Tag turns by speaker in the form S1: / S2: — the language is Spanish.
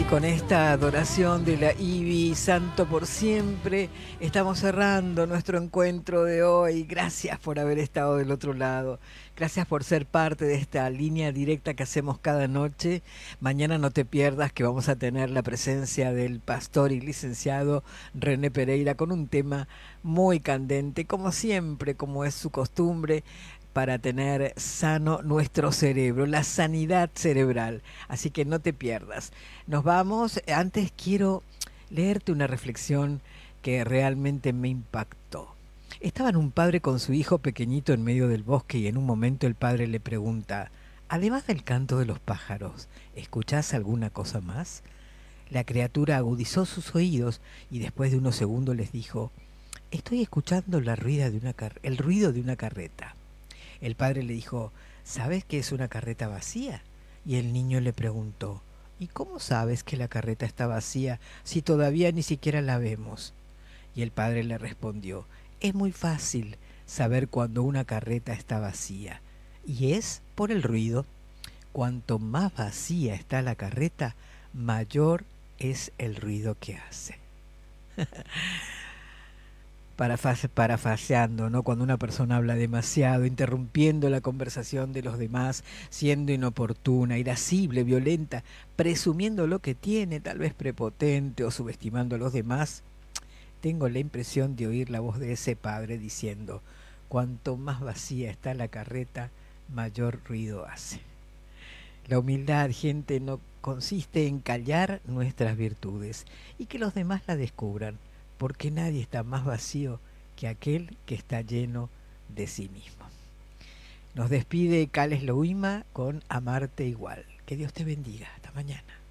S1: Con esta adoración de la IBI, Santo por siempre, estamos cerrando nuestro encuentro de hoy. Gracias por haber estado del otro lado. Gracias por ser parte de esta línea directa que hacemos cada noche. Mañana no te pierdas que vamos a tener la presencia del pastor y licenciado René Pereira con un tema muy candente, como siempre, como es su costumbre, para tener sano nuestro cerebro, la sanidad cerebral. Así que no te pierdas. Nos vamos. Antes quiero leerte una reflexión que realmente me impactó. Estaban un padre con su hijo pequeñito en medio del bosque y en un momento el padre le pregunta, además del canto de los pájaros, ¿escuchás alguna cosa más? La criatura agudizó sus oídos y después de unos segundos les dijo, estoy escuchando el ruido de una carreta. El padre le dijo, ¿sabes que es una carreta vacía? Y el niño le preguntó, ¿y cómo sabes que la carreta está vacía si todavía ni siquiera la vemos? Y el padre le respondió, es muy fácil saber cuando una carreta está vacía, y es por el ruido. Cuanto más vacía está la carreta, mayor es el ruido que hace. Parafaseando, ¿no? Cuando una persona habla demasiado, interrumpiendo la conversación de los demás, siendo inoportuna, irascible, violenta, presumiendo lo que tiene, tal vez prepotente o subestimando a los demás, tengo la impresión de oír la voz de ese padre diciendo, cuanto más vacía está la carreta, mayor ruido hace. La humildad, gente, no consiste en callar nuestras virtudes y que los demás la descubran, porque nadie está más vacío que aquel que está lleno de sí mismo. Nos despide Cales Louima con Amarte Igual. Que Dios te bendiga. Hasta mañana.